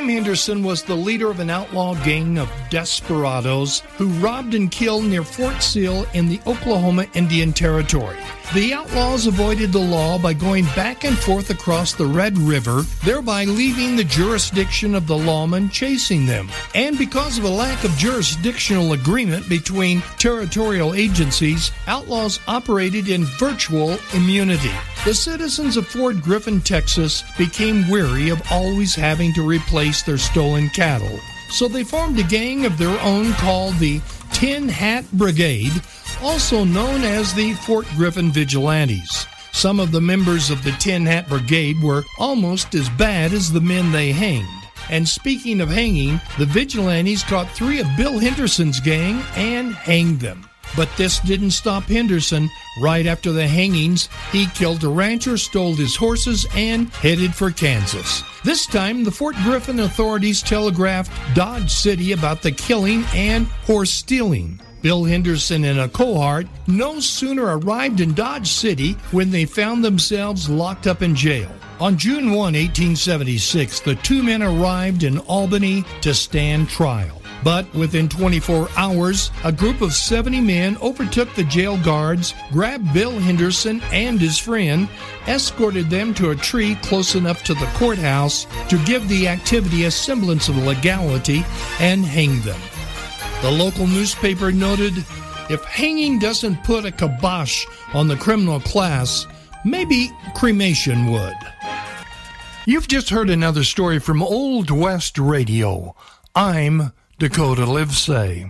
Sam Henderson was the leader of an outlaw gang of desperados who robbed and killed near Fort Sill in the Oklahoma Indian Territory. The outlaws avoided the law by going back and forth across the Red River, thereby leaving the jurisdiction of the lawmen chasing them. And because of a lack of jurisdictional agreement between territorial agencies, outlaws operated in virtual immunity. The citizens of Fort Griffin, Texas, became weary of always having to replace their stolen cattle. So they formed a gang of their own called the Tin Hat Brigade, also known as the Fort Griffin Vigilantes. Some of the members of the Tin Hat Brigade were almost as bad as the men they hanged. And speaking of hanging, the Vigilantes caught 3 of Bill Henderson's gang and hanged them. But this didn't stop Henderson. Right after the hangings, he killed a rancher, stole his horses, and headed for Kansas. This time, the Fort Griffin authorities telegraphed Dodge City about the killing and horse stealing. Bill Henderson and a cohort no sooner arrived in Dodge City when they found themselves locked up in jail. On June 1, 1876, the 2 men arrived in Albany to stand trial. But within 24 hours, a group of 70 men overtook the jail guards, grabbed Bill Henderson and his friend, escorted them to a tree close enough to the courthouse to give the activity a semblance of legality, and hanged them. The local newspaper noted, if hanging doesn't put a kibosh on the criminal class, maybe cremation would. You've just heard another story from Old West Radio. I'm Dakota Livesay.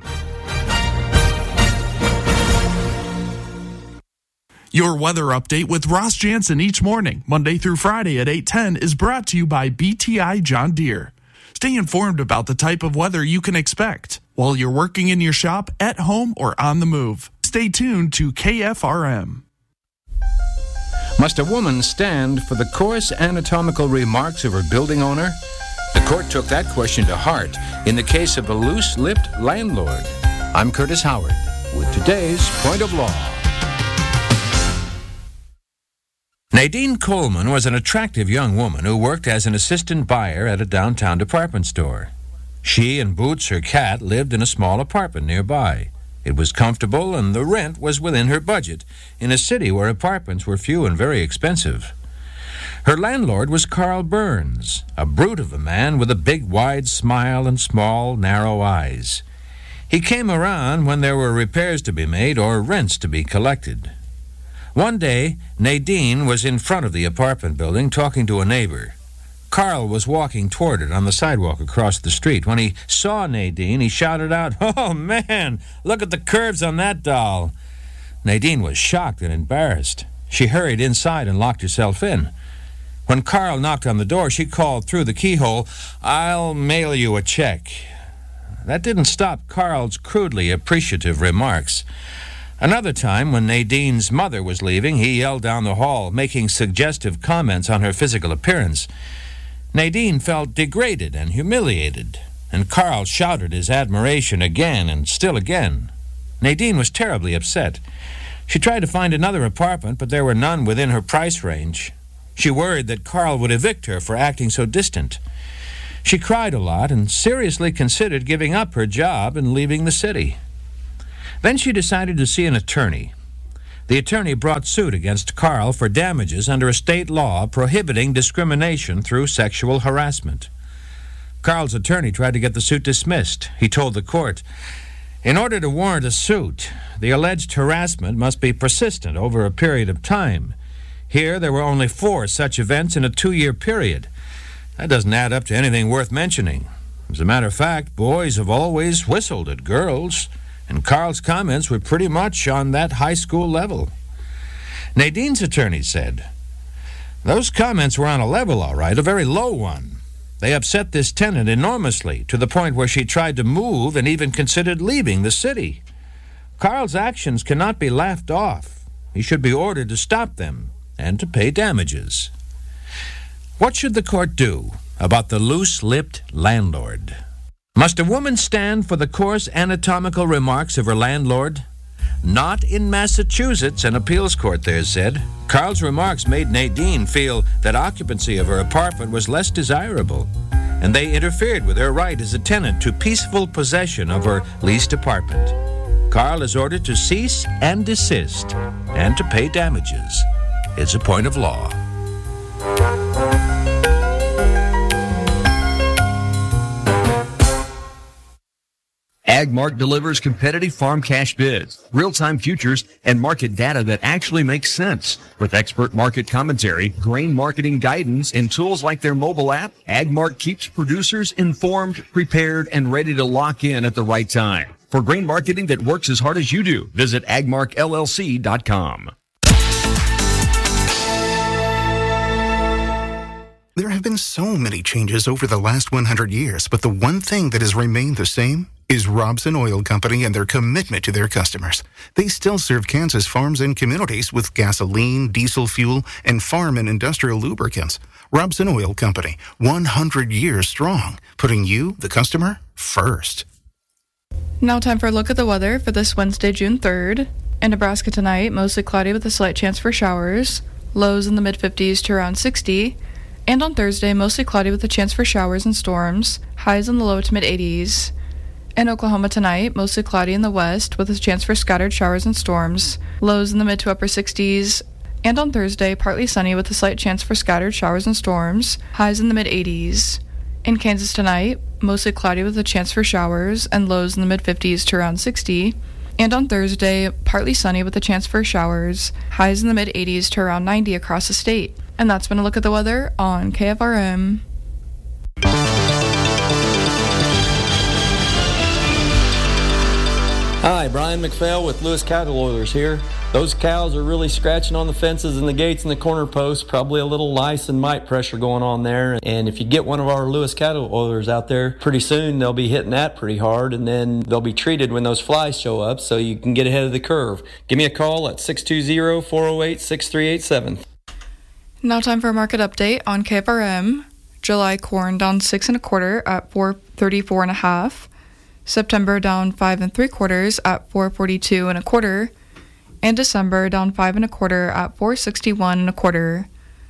Your weather update with Ross Jansen each morning, Monday through Friday at 8:10, is brought to you by BTI John Deere. Stay informed about the type of weather you can expect while you're working in your shop, at home, or on the move. Stay tuned to KFRM. Must a woman stand for the coarse anatomical remarks of her building owner? The court took that question to heart in the case of a loose-lipped landlord. I'm Curtis Howard with today's Point of Law. Nadine Coleman was an attractive young woman who worked as an assistant buyer at a downtown department store. She and Boots, her cat, lived in a small apartment nearby. It was comfortable and the rent was within her budget in a city where apartments were few and very expensive. Her landlord was Carl Burns, a brute of a man with a big, wide smile and small, narrow eyes. He came around when there were repairs to be made or rents to be collected. One day, Nadine was in front of the apartment building talking to a neighbor. Carl was walking toward it on the sidewalk across the street. When he saw Nadine, he shouted out, "Oh, man, look at the curves on that doll." Nadine was shocked and embarrassed. She hurried inside and locked herself in. When Carl knocked on the door, she called through the keyhole, "I'll mail you a check." That didn't stop Carl's crudely appreciative remarks. Another time, when Nadine's mother was leaving, he yelled down the hall, making suggestive comments on her physical appearance. Nadine felt degraded and humiliated, and Carl shouted his admiration again and still again. Nadine was terribly upset. She tried to find another apartment, but there were none within her price range. She worried that Carl would evict her for acting so distant. She cried a lot and seriously considered giving up her job and leaving the city. Then she decided to see an attorney. The attorney brought suit against Carl for damages under a state law prohibiting discrimination through sexual harassment. Carl's attorney tried to get the suit dismissed. He told the court, in order to warrant a suit, the alleged harassment must be persistent over a period of time. Here, there were only 4 such events in a 2-year period. That doesn't add up to anything worth mentioning. As a matter of fact, boys have always whistled at girls, and Carl's comments were pretty much on that high school level. Nadine's attorney said, "Those comments were on a level, all right, a very low one. They upset this tenant enormously, to the point where she tried to move and even considered leaving the city. Carl's actions cannot be laughed off. He should be ordered to stop them and to pay damages." What should the court do about the loose-lipped landlord? Must a woman stand for the coarse anatomical remarks of her landlord? Not in Massachusetts, an appeals court there said. Carl's remarks made Nadine feel that occupancy of her apartment was less desirable. and they interfered with her right as a tenant to peaceful possession of her leased apartment. Carl is ordered to cease and desist and to pay damages. It's a point of law. AgMark delivers competitive farm cash bids, real-time futures, and market data that actually makes sense. With expert market commentary, grain marketing guidance, and tools like their mobile app, AgMark keeps producers informed, prepared, and ready to lock in at the right time. For grain marketing that works as hard as you do, visit agmarkllc.com. There have been so many changes over the last 100 years, but the one thing that has remained the same is Robson Oil Company and their commitment to their customers. They still serve Kansas farms and communities with gasoline, diesel fuel, and farm and industrial lubricants. Robson Oil Company, 100 years strong, putting you, the customer, first. Now time for a look at the weather for this Wednesday, June 3rd. In Nebraska tonight, mostly cloudy with a slight chance for showers. Lows in the mid-50s to around 60. And on Thursday, mostly cloudy with a chance for showers and storms. Highs in the low to mid-80s. In Oklahoma tonight, mostly cloudy in the west with a chance for scattered showers and storms. Lows in the mid to upper 60s. And on Thursday, partly sunny with a slight chance for scattered showers and storms. Highs in the mid-80s. In Kansas tonight, mostly cloudy with a chance for showers and lows in the mid-50s to around 60. And on Thursday, partly sunny with a chance for showers. Highs in the mid-80s to around 90 across the state. And that's been a look at the weather on KFRM. Hi, Brian McPhail with Lewis Cattle Oilers here. Those cows are really scratching on the fences and the gates and the corner posts, probably a little lice and mite pressure going on there. And if you get one of our Lewis Cattle Oilers out there, pretty soon they'll be hitting that pretty hard, and then they'll be treated when those flies show up so you can get ahead of the curve. Give me a call at 620-408-6387. Now time for a market update on KFRM. July corn down 6 1/4 at $434 1/2. September down 5 3/4 at $442 1/4, and December down 5 1/4 at $461 1/4.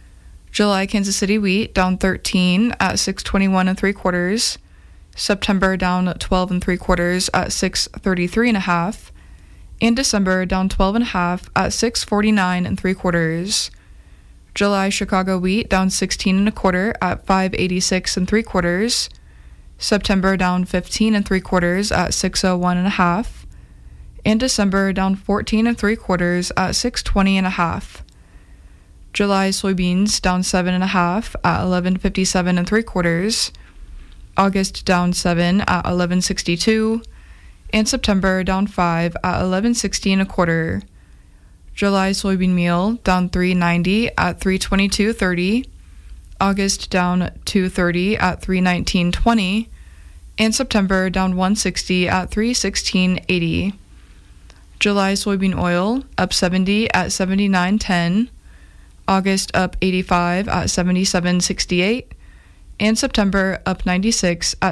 July Kansas City wheat down 13 at $621 3/4. September down 12 3/4 at $633 1/2, and December down 12 1/2 at $649 3/4. July Chicago wheat down 16 1/4 at $586 3/4. September down 15 3/4 at $601 1/2, and December down 14 3/4 at $620 1/2. July soybeans down 7 1/2 at $1157 3/4. August down 7 at $1162, and September down 5 at $1160 1/4. July soybean meal down $390 at $322.30. August down $230 at $319.20, and September down $160 at $316.80. July soybean oil up $70 at $79.10. August up $85 at $77.68, and September up $96 at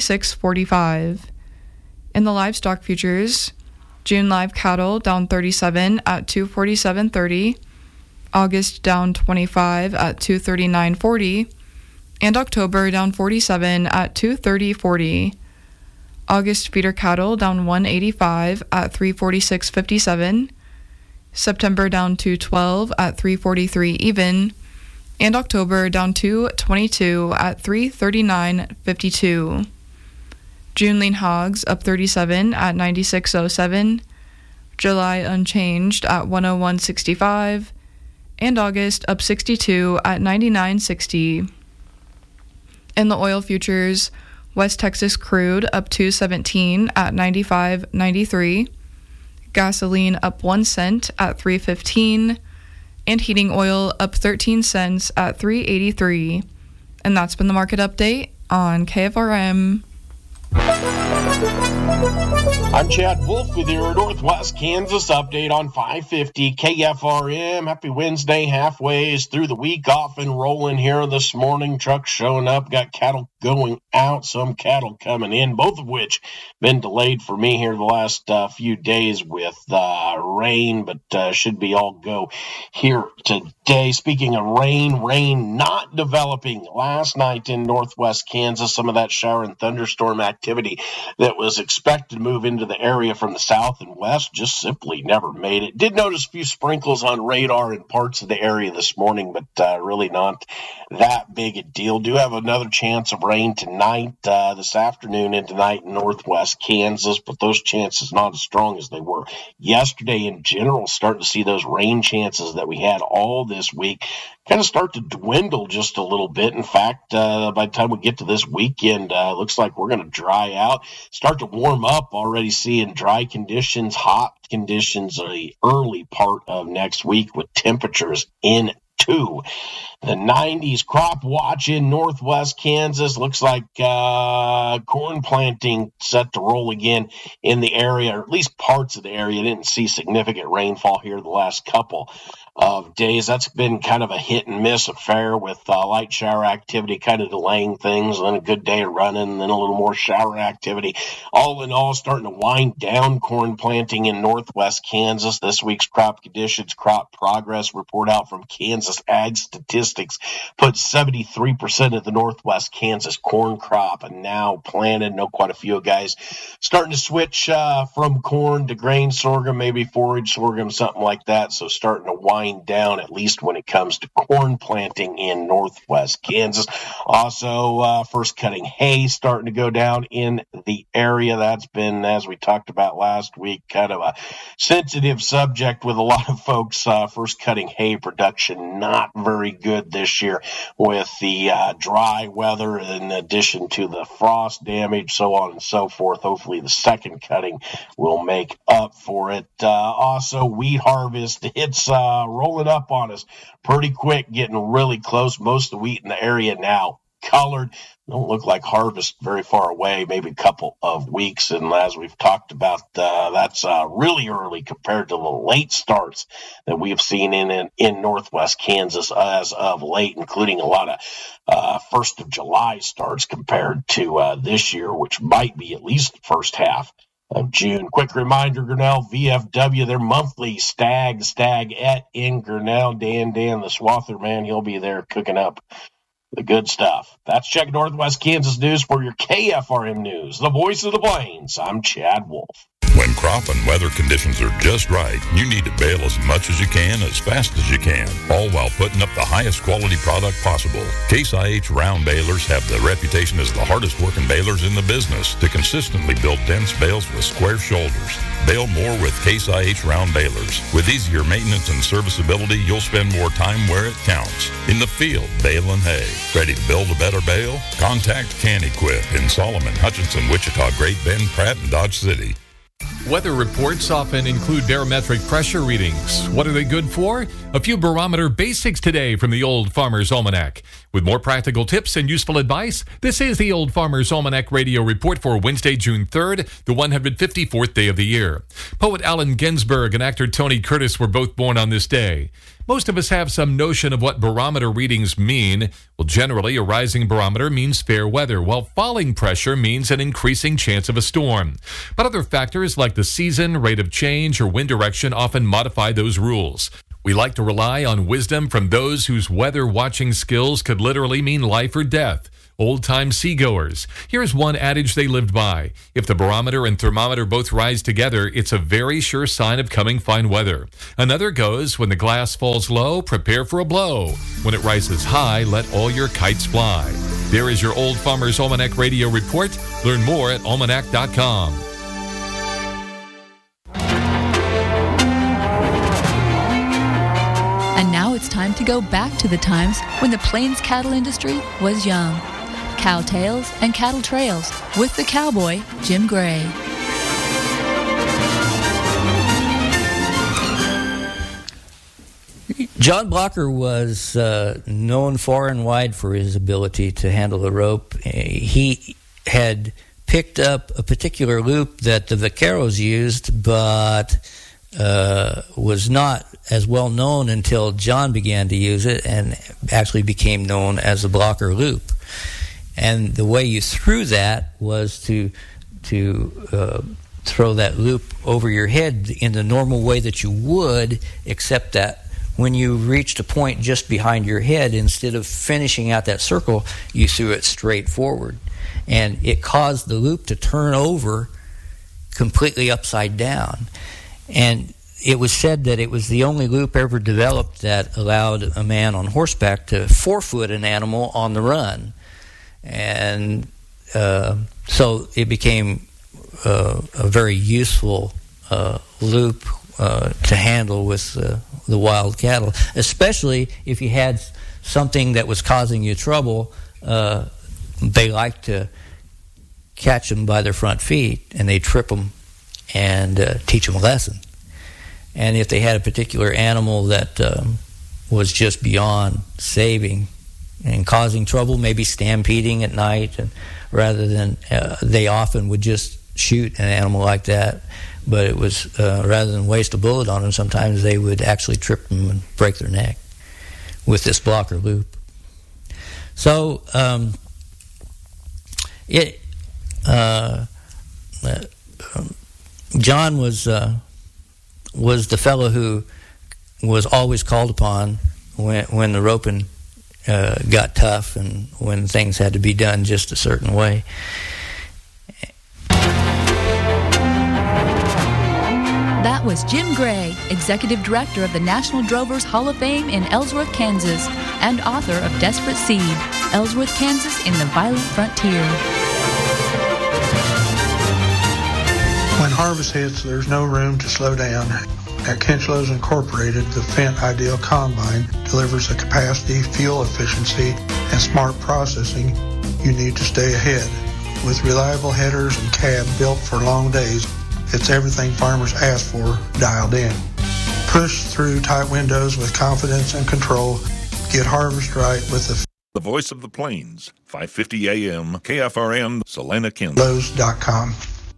$76.45. In the livestock futures, June live cattle down 37 at $247.30. August down 25 at $239.40, and October down 47 at $230.40. August feeder cattle down 185 at $346.57. September down 212 at $343 even, and October down 222 at $339.52. June lean hogs up 37 at $96.07. July unchanged at $101.65. And August up 62 at $99.60. In the oil futures, West Texas crude up $2.17 at $95.93. Gasoline up 1 cent at $3.15. And heating oil up 13 cents at $3.83. And that's been the market update on KFRM. I'm Chad Wolf with your Northwest Kansas update on 550 KFRM. Happy Wednesday, halfway through the week, off and rolling here this morning. Trucks showing up, got cattle going out, some cattle coming in, both of which been delayed for me here the last few days with rain, but should be all go here today. Speaking of rain not developing last night in northwest Kansas. Some of that shower and thunderstorm activity that was expected to move into the area from the south and west just simply never made it. Did notice a few sprinkles on radar in parts of the area this morning, but really not that big a deal. Do have another chance of rain tonight, this afternoon and tonight in northwest Kansas, but those chances not as strong as they were yesterday in general. Starting to see those rain chances that we had all this week kind of start to dwindle just a little bit. In fact, by the time we get to this weekend, it looks like we're going to dry out, start to warm up, already seeing dry conditions, hot conditions the early part of next week with temperatures into the 90s. Crop watch in northwest Kansas. Looks like corn planting set to roll again in the area, or at least parts of the area. Didn't see significant rainfall here the last couple of days. That's been kind of a hit and miss affair with light shower activity kind of delaying things, and then a good day of running, and then a little more shower activity. All in all, starting to wind down corn planting in northwest Kansas. This week's crop conditions, crop progress report out from Kansas Ag Statistics put 73% of the northwest Kansas corn crop and now planted. Know quite a few guys starting to switch from corn to grain sorghum, maybe forage sorghum, something like that. So starting to wind down, at least when it comes to corn planting in northwest Kansas. Also, first cutting hay starting to go down in the area. That's been, as we talked about last week, kind of a sensitive subject with a lot of folks. First cutting hay production not very good this year with the dry weather in addition to the frost damage, so on and so forth. Hopefully the second cutting will make up for it. Also, wheat harvest, it's rolling up on us pretty quick, getting really close. Most of the wheat in the area now colored. Don't look like harvest very far away, maybe a couple of weeks. And as we've talked about, that's really early compared to the late starts that we have seen in northwest Kansas as of late, including a lot of 1st of July starts compared to this year, which might be at least the first half of June. Quick reminder, Grinnell VFW, their monthly stag in Grinnell. Dan, the Swather man, he'll be there cooking up the good stuff. That's Check Northwest Kansas News for your KFRM News, the voice of the Plains. I'm Chad Wolf. When crop and weather conditions are just right, you need to bale as much as you can, as fast as you can, all while putting up the highest quality product possible. Case IH round balers have the reputation as the hardest working balers in the business to consistently build dense bales with square shoulders. Bale more with Case IH round balers. With easier maintenance and serviceability, you'll spend more time where it counts. In the field, baling hay. Ready to build a better bale? Contact Can-Equip in Solomon, Hutchinson, Wichita, Great Bend, Pratt, and Dodge City. Weather reports often include barometric pressure readings. What are they good for? A few barometer basics today from the Old Farmer's Almanac. With more practical tips and useful advice, this is the Old Farmer's Almanac radio report for Wednesday, June 3rd, the 154th day of the year. Poet Allen Ginsberg and actor Tony Curtis were both born on this day. Most of us have some notion of what barometer readings mean. Well, generally, a rising barometer means fair weather, while falling pressure means an increasing chance of a storm. But other factors like the season, rate of change, or wind direction often modify those rules. We like to rely on wisdom from those whose weather watching skills could literally mean life or death. Old-time seagoers. Here's one adage they lived by. If the barometer and thermometer both rise together, it's a very sure sign of coming fine weather. Another goes, when the glass falls low, prepare for a blow. When it rises high, let all your kites fly. There is your Old Farmer's Almanac radio report. Learn more at almanac.com. And now it's time to go back to the times when the Plains cattle industry was young. Cow Tales and Cattle Trails with the cowboy, Jim Gray. John Blocker was known far and wide for his ability to handle the rope. He had picked up a particular loop that the vaqueros used, but was not as well known until John began to use it and actually became known as the Blocker loop. And the way you threw that was to throw that loop over your head in the normal way that you would, except that when you reached a point just behind your head, instead of finishing out that circle, you threw it straight forward. And it caused the loop to turn over completely upside down. And it was said that it was the only loop ever developed that allowed a man on horseback to forefoot an animal on the run. And so it became a very useful loop to handle with the wild cattle, especially if you had something that was causing you trouble. They like to catch them by their front feet, and they trip them and teach them a lesson. And if they had a particular animal that was just beyond saving and causing trouble, maybe stampeding at night, and rather than they often would just shoot an animal like that, but it was rather than waste a bullet on them, sometimes they would actually trip them and break their neck with this blocker loop. So John was the fellow who was always called upon when the roping got tough and when things had to be done just a certain way. That was Jim Gray, Executive Director of the National Drovers Hall of Fame in Ellsworth, Kansas, and author of Desperate Seed, Ellsworth, Kansas in the Violent Frontier. When harvest hits, there's no room to slow down. At Kinchlows Incorporated, the Fendt Ideal Combine delivers the capacity, fuel efficiency, and smart processing you need to stay ahead. With reliable headers and cab built for long days, it's everything farmers ask for dialed in. Push through tight windows with confidence and control. Get harvest right with the Voice of the Plains, 550 AM, KFRM, Salina, Kansas. Lowe's.com.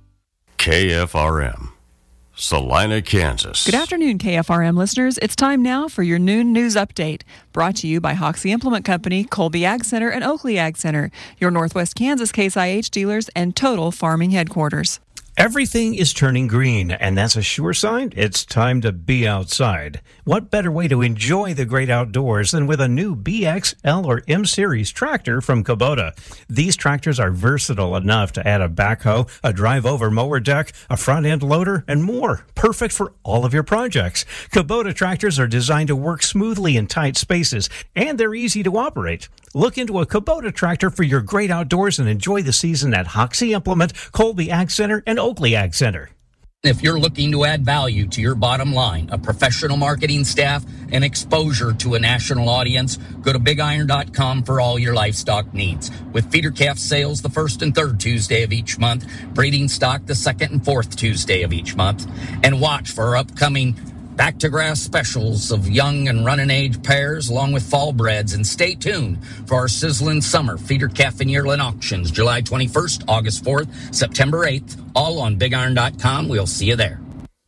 KFRM, Salina, Kansas. Good afternoon, KFRM listeners. It's time now for your noon news update, brought to you by Hoxie Implement Company, Colby Ag Center, and Oakley Ag Center, your Northwest Kansas Case IH dealers and Total Farming headquarters. Everything is turning green, and that's a sure sign it's time to be outside. What better way to enjoy the great outdoors than with a new BX, L, or M Series tractor from Kubota? These tractors are versatile enough to add a backhoe, a drive-over mower deck, a front-end loader, and more. Perfect for all of your projects. Kubota tractors are designed to work smoothly in tight spaces, and they're easy to operate. Look into a Kubota tractor for your great outdoors and enjoy the season at Hoxie Implement, Colby Ag Center, and Oakley Ag Center. If you're looking to add value to your bottom line, a professional marketing staff, and exposure to a national audience, go to BigIron.com for all your livestock needs. With feeder calf sales the first and third Tuesday of each month, breeding stock the second and fourth Tuesday of each month, and watch for our upcoming back-to-grass specials of young and running age pairs along with fall breds, and stay tuned for our sizzling summer feeder calf and yearling auctions July 21st, August 4th, September 8th, all on BigIron.com. We'll see you there.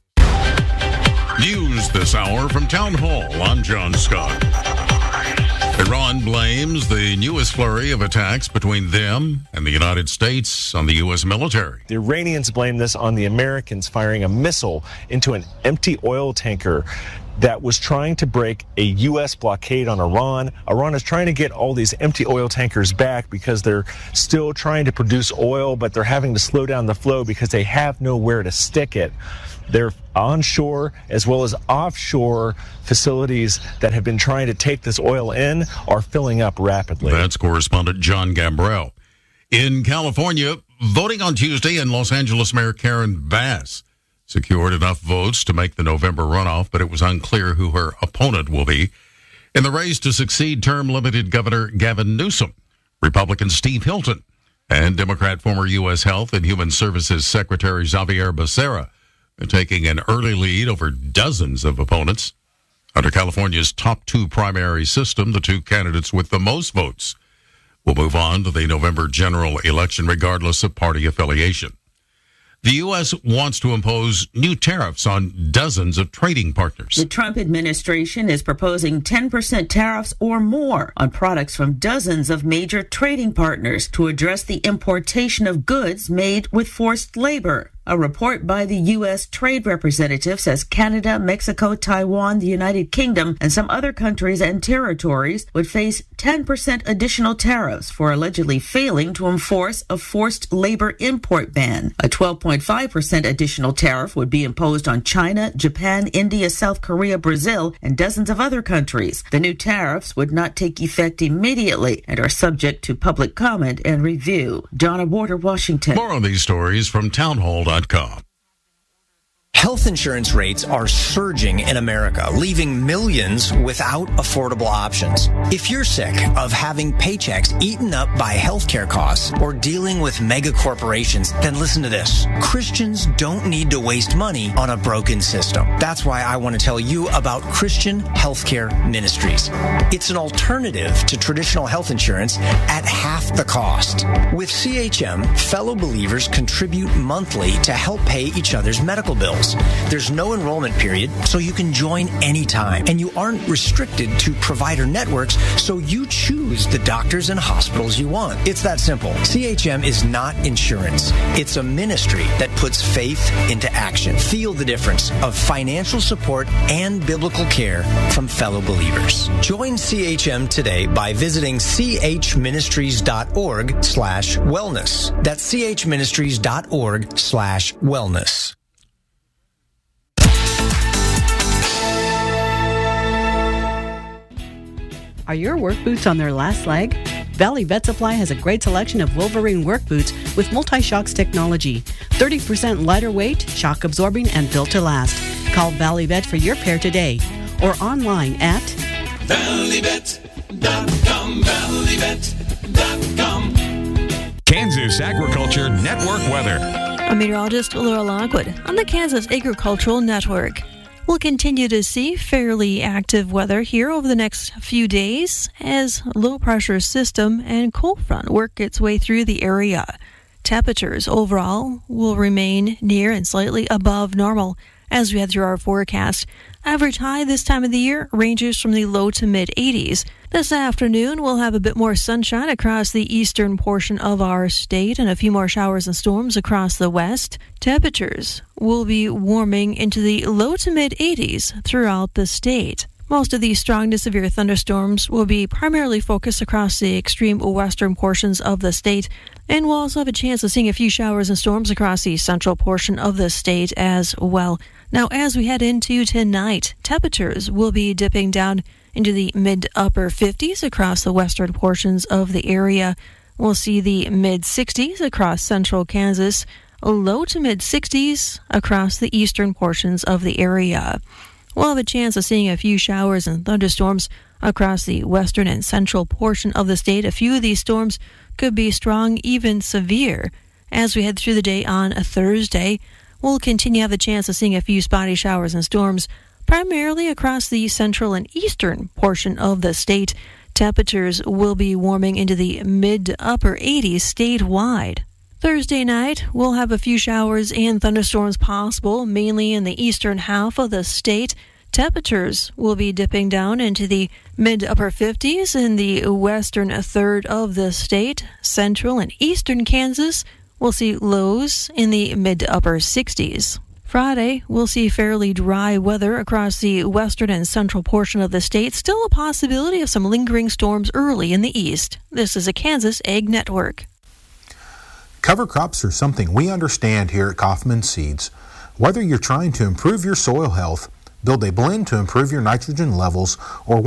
News this hour from Town Hall. I'm John Scott. Iran blames the newest flurry of attacks between them and the United States on the U.S. military. The Iranians blame this on the Americans firing a missile into an empty oil tanker that was trying to break a U.S. blockade on Iran. Iran is trying to get all these empty oil tankers back because they're still trying to produce oil, but they're having to slow down the flow because they have nowhere to stick it. They're onshore as well as offshore facilities that have been trying to take this oil in are filling up rapidly. That's correspondent John Gambrell. In California, voting on Tuesday in Los Angeles Mayor Karen Bass secured enough votes to make the November runoff, but it was unclear who her opponent will be. In the race to succeed term-limited Governor Gavin Newsom, Republican Steve Hilton, and Democrat former U.S. Health and Human Services Secretary Xavier Becerra taking an early lead over dozens of opponents. Under California's top two primary system, the two candidates with the most votes will move on to the November general election regardless of party affiliation. The U.S. wants to impose new tariffs on dozens of trading partners. The Trump administration is proposing 10% tariffs or more on products from dozens of major trading partners to address the importation of goods made with forced labor. A report by the U.S. Trade Representative says Canada, Mexico, Taiwan, the United Kingdom, and some other countries and territories would face 10% additional tariffs for allegedly failing to enforce a forced labor import ban. A 12.5% additional tariff would be imposed on China, Japan, India, South Korea, Brazil, and dozens of other countries. The new tariffs would not take effect immediately and are subject to public comment and review. Donna Warder, Washington. More on these stories from townhall.com. Health insurance rates are surging in America, leaving millions without affordable options. If you're sick of having paychecks eaten up by healthcare costs or dealing with mega corporations, then listen to this. Christians don't need to waste money on a broken system. That's why I want to tell you about Christian Healthcare Ministries. It's an alternative to traditional health insurance at half the cost. With CHM, fellow believers contribute monthly to help pay each other's medical bills. There's no enrollment period, so you can join anytime. And you aren't restricted to provider networks, so you choose the doctors and hospitals you want. It's that simple. CHM is not insurance. It's a ministry that puts faith into action. Feel the difference of financial support and biblical care from fellow believers. Join CHM today by visiting chministries.org/wellness. That's chministries.org/wellness. Are your work boots on their last leg? Valley Vet Supply has a great selection of Wolverine work boots with multi-shocks technology. 30% lighter weight, shock absorbing, and built to last. Call Valley Vet for your pair today or online at valleyvet.com, valleyvet.com. Kansas Agriculture Network weather. I'm meteorologist Laura Lockwood on the Kansas Agricultural Network. We'll continue to see fairly active weather here over the next few days as low-pressure system and cold front work its way through the area. Temperatures overall will remain near and slightly above normal as we head through our forecast. Average high this time of the year ranges from the low to mid-80s. This afternoon, we'll have a bit more sunshine across the eastern portion of our state and a few more showers and storms across the west. Temperatures will be warming into the low to mid-80s throughout the state. Most of these strong to severe thunderstorms will be primarily focused across the extreme western portions of the state, and we'll also have a chance of seeing a few showers and storms across the central portion of the state as well. Now, as we head into tonight, temperatures will be dipping down into the mid-upper 50s across the western portions of the area. We'll see the mid-60s across central Kansas, low to mid-60s across the eastern portions of the area. We'll have a chance of seeing a few showers and thunderstorms across the western and central portion of the state. A few of these storms could be strong, even severe. As we head through the day on a Thursday, we'll continue to have the chance of seeing a few spotty showers and storms, primarily across the central and eastern portion of the state. Temperatures will be warming into the mid to upper 80s statewide. Thursday night, we'll have a few showers and thunderstorms possible, mainly in the eastern half of the state. Temperatures will be dipping down into the mid to upper 50s in the western third of the state. Central and eastern Kansas will see lows in the mid to upper 60s. Friday, we'll see fairly dry weather across the western and central portion of the state. Still a possibility of some lingering storms early in the east. This is a Kansas Ag Network. Cover crops are something we understand here at Kaufman Seeds. Whether you're trying to improve your soil health, build a blend to improve your nitrogen levels, or